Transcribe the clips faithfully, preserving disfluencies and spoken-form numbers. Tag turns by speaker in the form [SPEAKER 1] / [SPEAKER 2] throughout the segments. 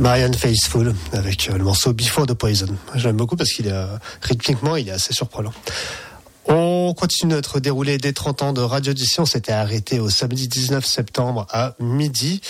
[SPEAKER 1] Marianne Faithfull avec le morceau Before the Poison. J'aime beaucoup parce qu'il est rythmiquement, il est assez surprenant. On continue notre déroulé des trente ans de Radio D C. On s'était arrêté au samedi dix-neuf septembre à midi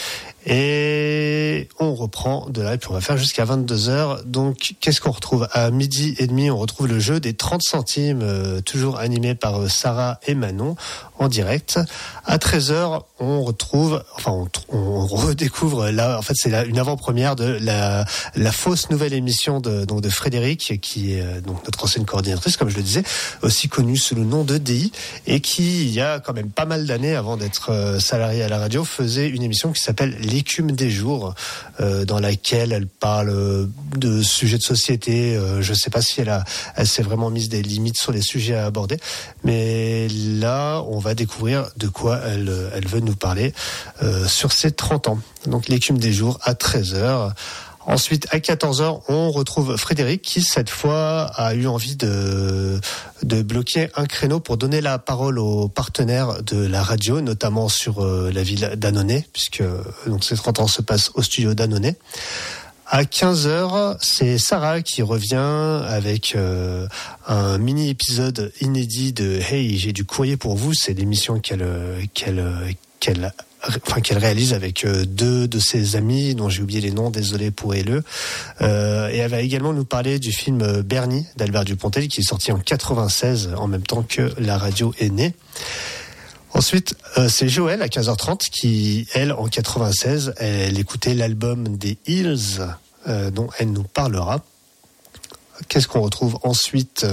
[SPEAKER 1] et on reprend de là et puis on va faire jusqu'à vingt-deux heures. Donc qu'est-ce qu'on retrouve à midi et demi? On retrouve le jeu des trente centimes, euh, toujours animé par Sarah et Manon en direct. À treize heures, on retrouve, enfin on, on redécouvre là, en fait c'est la, une avant-première de la, la fausse nouvelle émission de, donc de Frédéric, qui est euh, donc notre ancienne coordinatrice, comme je le disais, aussi connue sous le nom de D I, et qui, il y a quand même pas mal d'années avant d'être euh, salariée à la radio, faisait une émission qui s'appelle L'écume des jours, euh, dans laquelle elle parle de sujets de société. Euh, je sais pas si elle a, elle s'est vraiment mise des limites sur les sujets à aborder, mais là, on va découvrir de quoi elle, elle veut nous parler euh, sur ses trente ans. Donc l'écume des jours à treize heures. Ensuite, à quatorze heures, on retrouve Frédéric qui, cette fois, a eu envie de, de bloquer un créneau pour donner la parole aux partenaires de la radio, notamment sur euh, la ville d'Annonay, puisque donc, ces trente ans se passent au studio d'Annonay. À quinze heures, c'est Sarah qui revient avec euh, un mini-épisode inédit de « Hey, j'ai du courrier pour vous ». C'est l'émission qu'elle, qu'elle, qu'elle Enfin, qu'elle réalise avec euh, deux de ses amis dont j'ai oublié les noms, désolé pour elle. Euh, et elle va également nous parler du film Bernie d'Albert Dupontel qui est sorti en quatre-vingt-seize, en même temps que la radio est née. Ensuite, euh, c'est Joël à quinze heures trente qui, elle, en quatre-vingt-seize, elle écoutait l'album des Hills, euh, dont elle nous parlera. Qu'est-ce qu'on retrouve ensuite?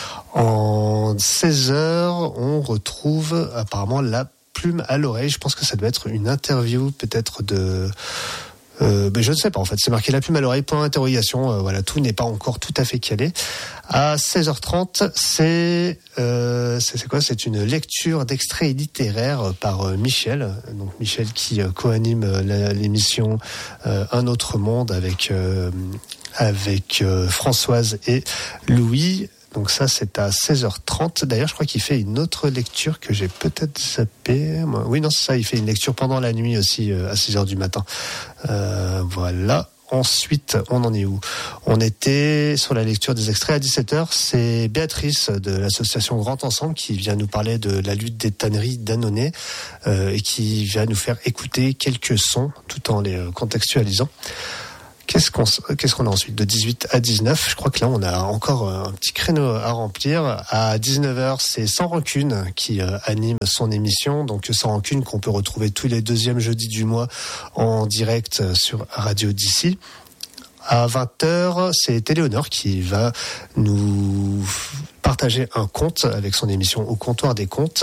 [SPEAKER 1] En seize heures, on retrouve apparemment la plume à l'oreille. Je pense que ça doit être une interview peut-être de... Euh, mais je ne sais pas en fait, c'est marqué la plume à l'oreille, point d'interrogation, euh, voilà, tout n'est pas encore tout à fait calé. À seize heures trente, c'est, euh, c'est, c'est quoi? C'est une lecture d'extraits littéraires par euh, Michel, donc Michel qui euh, co-anime euh, la, l'émission euh, Un autre monde avec, euh, avec euh, Françoise et Louis. Donc ça, c'est à seize heures trente. D'ailleurs, je crois qu'il fait une autre lecture que j'ai peut-être zappé. Oui, non, c'est ça, il fait une lecture pendant la nuit aussi, euh, à six heures du matin. Euh, voilà. Ensuite, on en est où? On était sur la lecture des extraits à dix-sept heures. C'est Béatrice de l'association Grand Ensemble qui vient nous parler de la lutte des tanneries d'Annonay euh, et qui va nous faire écouter quelques sons tout en les euh, contextualisant. Qu'est-ce qu'on, qu'est-ce qu'on a ensuite? De dix-huit à dix-neuf, je crois que là, on a encore un petit créneau à remplir. À dix-neuf heures, c'est Sans Rancune qui euh, anime son émission. Donc, Sans Rancune qu'on peut retrouver tous les deuxièmes jeudis du mois en direct sur Radio D C. À vingt heures, c'est Téléonore qui va nous partager un conte avec son émission Au comptoir des contes.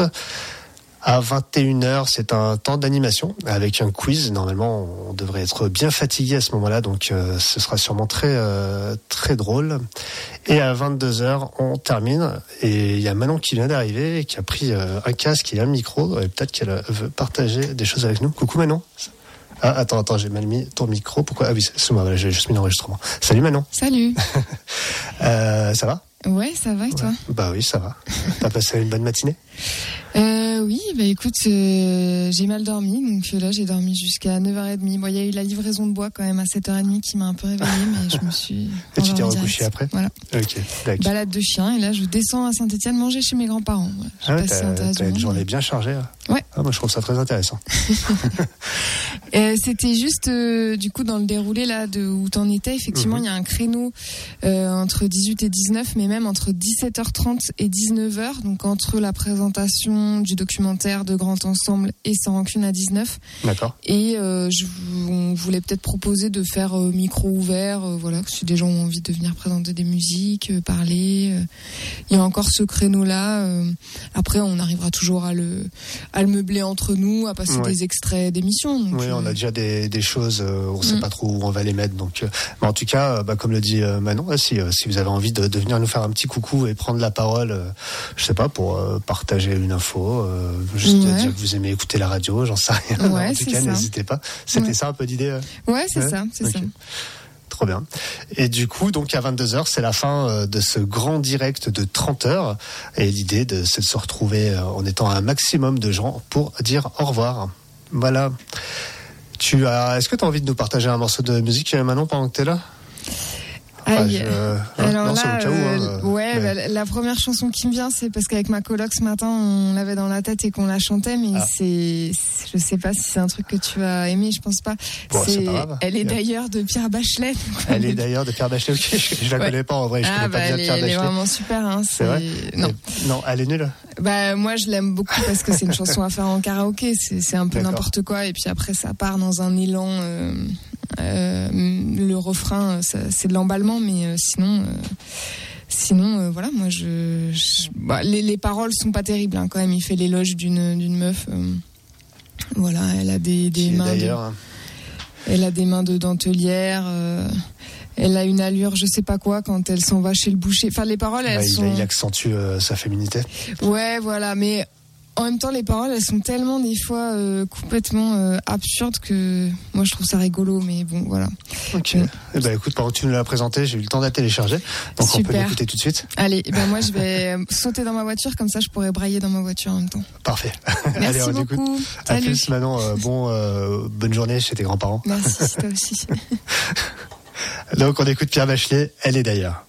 [SPEAKER 1] À vingt et une heures, c'est un temps d'animation avec un quiz. Normalement, on devrait être bien fatigué à ce moment-là, donc euh, ce sera sûrement très euh, très drôle. Et à vingt-deux heures, on termine. Et il y a Manon qui vient d'arriver et qui a pris euh, un casque et un micro. Et peut-être qu'elle veut partager des choses avec nous. Coucou Manon. Ah, attends, attends, j'ai mal mis ton micro. Pourquoi? Ah oui, c'est moi, voilà, j'ai juste mis l'enregistrement. Salut Manon.
[SPEAKER 2] Salut.
[SPEAKER 1] euh, ça va?
[SPEAKER 2] Ouais, ça va et toi?
[SPEAKER 1] Ouais. Bah oui, ça va. T'as passé une bonne matinée?
[SPEAKER 2] Euh, oui, bah écoute, euh, j'ai mal dormi, donc là j'ai dormi jusqu'à neuf heures trente. Bon, il y a eu la livraison de bois quand même à sept heures trente qui m'a un peu réveillée, mais je me suis...
[SPEAKER 1] Et tu t'es recouché après?
[SPEAKER 2] Voilà.
[SPEAKER 1] Ok, d'accord.
[SPEAKER 2] Balade de chien, et là je descends à Saint-Étienne manger chez mes grands-parents. Voilà.
[SPEAKER 1] Ah ouais, t'as, t'as une journée bien chargée. Là.
[SPEAKER 2] Ouais.
[SPEAKER 1] Ah, moi je trouve ça très intéressant.
[SPEAKER 2] euh, c'était juste, euh, du coup, dans le déroulé là, de où t'en étais, effectivement, il mm-hmm. y a un créneau euh, entre dix-huit et dix-neuf, mais même entre dix-sept heures trente et dix-neuf heures, donc entre la présentation du documentaire de Grand Ensemble et Sans Rancune à dix-neuf.
[SPEAKER 1] D'accord.
[SPEAKER 2] Et euh, je, on voulait peut-être proposer de faire euh, micro ouvert, euh, voilà, si des gens ont envie de venir présenter des musiques, euh, parler. Euh, il y a encore ce créneau-là. Euh, après, on arrivera toujours à le, à le meubler entre nous, à passer ouais. des extraits d'émissions. Donc,
[SPEAKER 1] oui,
[SPEAKER 2] euh...
[SPEAKER 1] on a déjà des, des choses, euh, on ne sait mm. pas trop où on va les mettre. Donc, euh, mais en tout cas, euh, bah, comme le dit euh, Manon, euh, si, euh, si vous avez envie de, de venir nous faire un petit coucou et prendre la parole, euh, je sais pas, pour euh, partager une info, euh, juste ouais. dire que vous aimez écouter la radio, j'en sais rien.
[SPEAKER 2] Ouais,
[SPEAKER 1] en tout cas, ça. N'hésitez pas. C'était ouais. ça un peu d'idée euh...
[SPEAKER 2] Ouais, c'est ouais. ça, c'est okay. ça.
[SPEAKER 1] Trop bien. Et du coup, donc à vingt-deux heures, c'est la fin de ce grand direct de trente heures. Et l'idée, de, c'est de se retrouver en étant un maximum de gens pour dire au revoir. Voilà. Tu as, est-ce que tu as envie de nous partager un morceau de musique, Manon, pendant que tu es là?
[SPEAKER 2] Aïe. Euh, Alors
[SPEAKER 1] non,
[SPEAKER 2] là,
[SPEAKER 1] cas où,
[SPEAKER 2] euh,
[SPEAKER 1] hein,
[SPEAKER 2] ouais,
[SPEAKER 1] mais...
[SPEAKER 2] bah, la première chanson qui me vient, c'est parce qu'avec ma coloc ce matin, on l'avait dans la tête et qu'on la chantait, mais ah. c'est, je sais pas si c'est un truc que tu vas aimer, je pense pas.
[SPEAKER 1] Bon,
[SPEAKER 2] c'est,
[SPEAKER 1] c'est pas grave.
[SPEAKER 2] Elle est d'ailleurs de Pierre Bachelet.
[SPEAKER 1] Elle est d'ailleurs de Pierre Bachelet. Okay, je, je la ouais. connais pas en vrai. Je
[SPEAKER 2] ah,
[SPEAKER 1] connais
[SPEAKER 2] bah,
[SPEAKER 1] pas bien
[SPEAKER 2] elle,
[SPEAKER 1] Pierre
[SPEAKER 2] elle
[SPEAKER 1] Bachelet.
[SPEAKER 2] est vraiment super. Hein, c'est...
[SPEAKER 1] c'est vrai.
[SPEAKER 2] Non.
[SPEAKER 1] Et, non, elle est nulle.
[SPEAKER 2] Bah moi je l'aime beaucoup parce que c'est une chanson à faire en karaoké. C'est, c'est un peu
[SPEAKER 1] D'accord.
[SPEAKER 2] n'importe quoi et puis après ça part dans un élan. Euh, euh, le refrain, ça, c'est de l'emballement, mais euh, sinon. Euh, Sinon, euh, voilà, moi, je, je bah, les, les paroles sont pas terribles hein, quand même. Il fait l'éloge d'une d'une meuf. Euh, voilà, elle a des, des mains.
[SPEAKER 1] D'ailleurs.
[SPEAKER 2] De, elle a des mains de dentelière. Euh, elle a une allure, je sais pas quoi, quand elle s'en va chez le boucher. Enfin, les paroles, elles
[SPEAKER 1] bah, il,
[SPEAKER 2] sont.
[SPEAKER 1] Il accentue euh, sa féminité.
[SPEAKER 2] Ouais, voilà, mais. En même temps, les paroles, elles sont tellement des fois euh, complètement euh, absurdes que moi, je trouve ça rigolo. Mais bon, voilà.
[SPEAKER 1] Ok. Ouais. Eh ben, écoute, pendant que tu nous l'as présenté, j'ai eu le temps de la télécharger. Donc,
[SPEAKER 2] super.
[SPEAKER 1] On peut l'écouter tout de suite.
[SPEAKER 2] Allez, eh ben moi, je vais sauter dans ma voiture. Comme ça, je pourrais brailler dans ma voiture en même temps.
[SPEAKER 1] Parfait.
[SPEAKER 2] Merci
[SPEAKER 1] Allez, on
[SPEAKER 2] beaucoup.
[SPEAKER 1] Écoute. À plus, Manon. Euh, bon, euh, bonne journée chez tes grands-parents.
[SPEAKER 2] Merci, toi aussi.
[SPEAKER 1] Donc, on écoute Pierre Bachelet. Elle est d'ailleurs.